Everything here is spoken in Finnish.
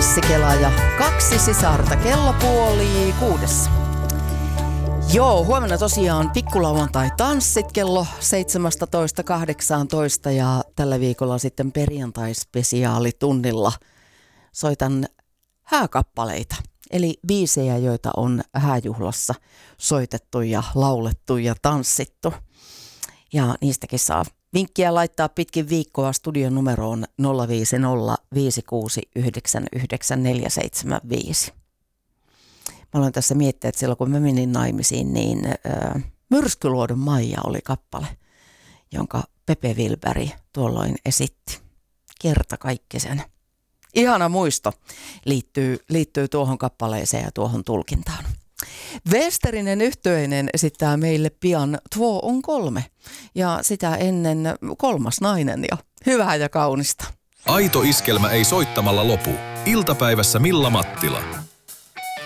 Tanssikela ja 2 sisarta kello 5:30. Joo, huomenna tosiaan pikkulauantai tanssit kello 17:18 ja tällä viikolla sitten perjantai-spesiaalitunnilla soitan hääkappaleita. Eli biisejä, joita on hääjuhlassa soitettu ja laulettu ja tanssittu. Ja niistäkin saa vinkkiä laittaa pitkin viikkoa studion numeroon 050 569 475. Mä aloin tässä miettiä, että silloin kun mä menin naimisiin, niin Myrskyluodon Maija oli kappale, jonka Pepe Wilberg tuolloin esitti. Kertakaikkisen. Ihana muisto liittyy tuohon kappaleeseen ja tuohon tulkintaan. Westerinen Yhtyeinen esittää meille pian Två on kolme ja sitä ennen kolmas nainen jo. Hyvää ja kaunista. Aito iskelmä ei soittamalla lopu. Iltapäivässä Milla Mattila.